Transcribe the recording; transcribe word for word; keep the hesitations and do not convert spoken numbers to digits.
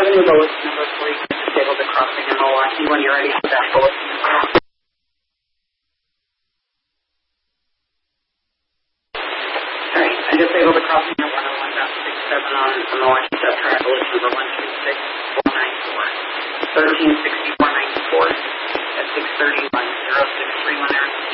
new bulletin number for you to disable the crossing in Milwaukee when you're ready for that bulletin number. Alright, I disabled the crossing at one oh one point six seven on the Milwaukee South Track bulletin number one two six four nine four. thirteen sixty-four ninety-four at six thirty-one, zero six three one.